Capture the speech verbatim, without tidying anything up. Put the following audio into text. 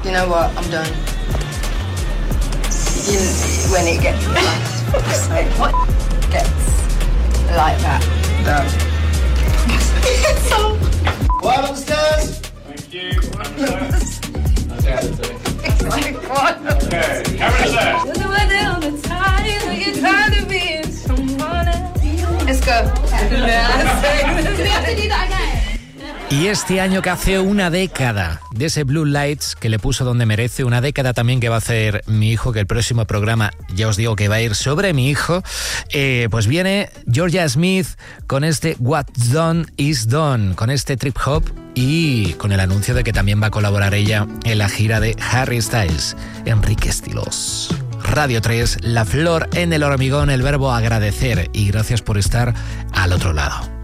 You know what? I'm done. You, when it gets it's like, what gets like that? Done. So, well upstairs. Thank you. Okay, it's like what? okay. Camera's there. Let's go. Y este año que hace una década de ese Blue Lights que le puso donde merece, una década también que va a hacer mi hijo, que el próximo programa ya os digo que va a ir sobre mi hijo, eh, pues viene Georgia Smith con este What's Done is Done, con este trip hop y con el anuncio de que también va a colaborar ella en la gira de Harry Styles, Enrique Estilos. Radio tres, La Flor en el Hormigón, el verbo agradecer, y gracias por estar al otro lado.